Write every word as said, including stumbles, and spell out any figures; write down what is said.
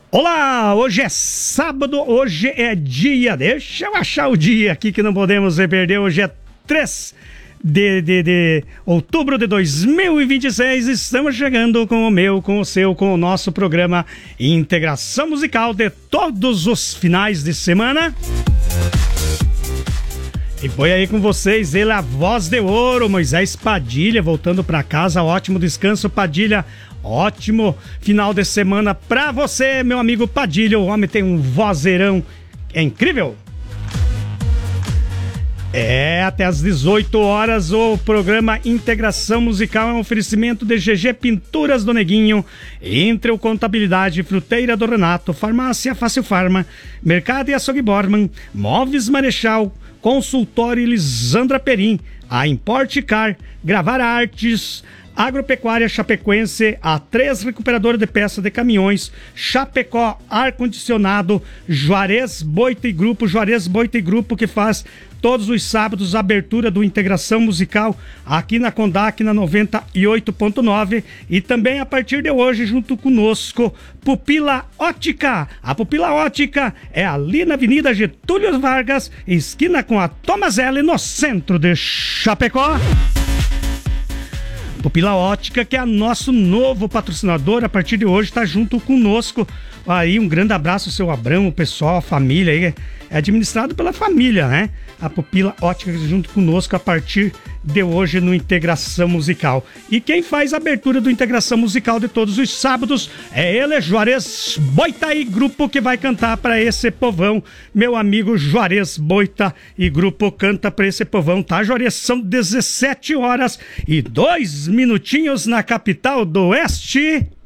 Olá, hoje é sábado, hoje é dia, deixa eu achar o dia aqui que não podemos perder, hoje é três de, de, de outubro de dois mil e vinte e seis, estamos chegando com o meu, com o seu, com o nosso programa Integração Musical de todos os finais de semana. E foi aí com vocês, ele, a voz de ouro, Moisés Padilha, voltando para casa, ótimo descanso, Padilha. Ótimo final de semana pra você, meu amigo Padilha. O homem tem um vozeirão, é incrível. É, até às dezoito horas o programa Integração Musical é um oferecimento de G G Pinturas do Neguinho, Entre o Contabilidade, Fruteira do Renato, Farmácia Fácil Farma, Mercado e Açougue Borman, Móveis Marechal, Consultório Lisandra Perim, a Import Car, Gravar Artes, Agropecuária Chapecoense, a três Recuperadora de Peça de Caminhões, Chapecó Ar-Condicionado, Juarez Boita e Grupo, Juarez Boita e Grupo, que faz todos os sábados a abertura do Integração Musical aqui na Condac, na noventa e oito ponto nove, e também a partir de hoje, junto conosco, Pupila Ótica. A Pupila Ótica é ali na Avenida Getúlio Vargas, esquina com a Thomas L, no centro de Chapecó. Pupila Ótica, que é nosso novo patrocinador, a partir de hoje está junto conosco. Aí um grande abraço ao seu Abrão, o pessoal, a família aí, é administrado pela família, né? A Pupila Ótica junto conosco a partir de hoje no Integração Musical. E quem faz a abertura do Integração Musical de todos os sábados é ele, Juarez Boita e Grupo, que vai cantar para esse povão. Meu amigo Juarez Boita e Grupo canta para esse povão, tá, Juarez? São dezessete horas e dois minutinhos na capital do Oeste.